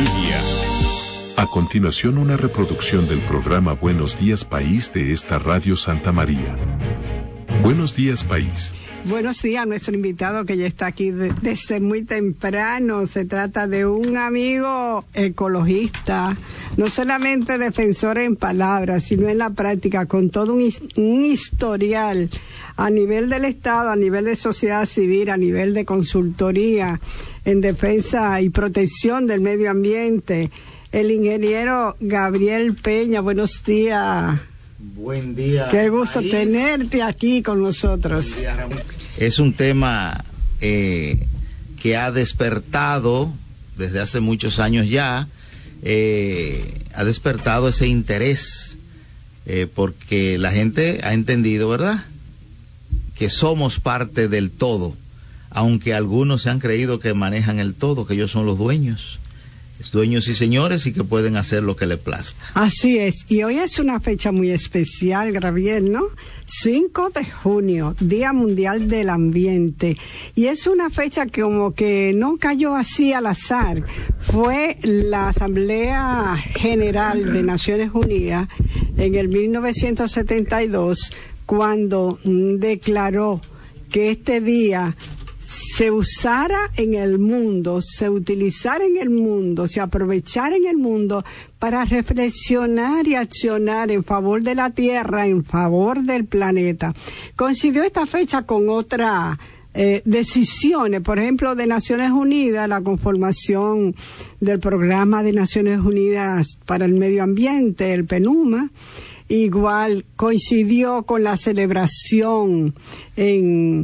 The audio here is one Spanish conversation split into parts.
familia. A continuación, una reproducción del programa Buenos Días País de esta Radio Santa María. Buenos días, País. Buenos días, nuestro invitado que ya está aquí desde muy temprano. Se trata de un amigo ecologista, no solamente defensor en palabras, sino en la práctica, con todo un historial a nivel del Estado, a nivel de sociedad civil, a nivel de consultoría en defensa y protección del medio ambiente. El ingeniero Gabriel Peña, buenos días. Buen día. Qué gusto tenerte aquí con nosotros. Buen día, Ramón. Es un tema que ha despertado desde hace muchos años ya, ha despertado ese interés, porque la gente ha entendido, ¿verdad?, que somos parte del todo, aunque algunos se han creído que manejan el todo, que ellos son los dueños y señores, y que pueden hacer lo que les plazca. Así es, y hoy es una fecha muy especial, Gabriel, ¿no? 5 de junio, Día Mundial del Ambiente, y es una fecha que como que no cayó así al azar. Fue la Asamblea General de Naciones Unidas en el 1972 cuando declaró que este día se usara en el mundo, se utilizara en el mundo, se aprovechara en el mundo para reflexionar y accionar en favor de la Tierra, en favor del planeta. Coincidió esta fecha con otras decisiones, por ejemplo, de Naciones Unidas, la conformación del Programa de Naciones Unidas para el Medio Ambiente, el PNUMA. Igual coincidió con la celebración en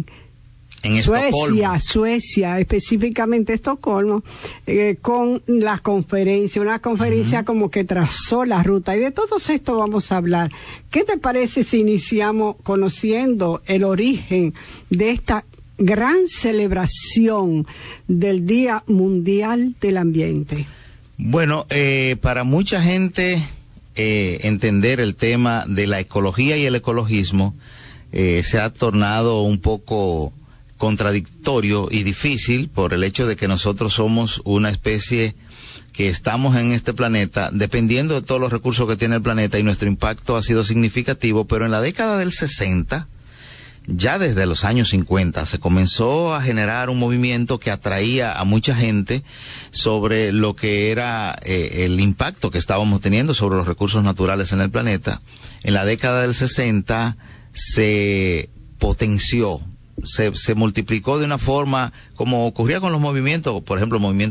Suecia, específicamente Estocolmo, con la conferencia, una conferencia como que trazó la ruta, y de todo esto vamos a hablar. ¿Qué te parece si iniciamos conociendo el origen de esta gran celebración del Día Mundial del Ambiente? Bueno, para mucha gente entender el tema de la ecología y el ecologismo se ha tornado un poco contradictorio y difícil por el hecho de que nosotros somos una especie que estamos en este planeta dependiendo de todos los recursos que tiene el planeta, y nuestro impacto ha sido significativo, pero en la década del 60, ya desde los años 50, se comenzó a generar un movimiento que atraía a mucha gente sobre lo que era el impacto que estábamos teniendo sobre los recursos naturales en el planeta. En la década del 60 se potenció, se multiplicó de una forma como ocurría con los movimientos, por ejemplo, el movimiento